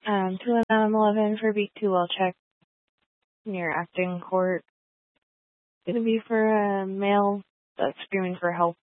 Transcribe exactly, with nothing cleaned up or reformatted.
Um, two nine eleven for B two, I'll check near Acton Court. It's gonna be for a male that's screaming for help.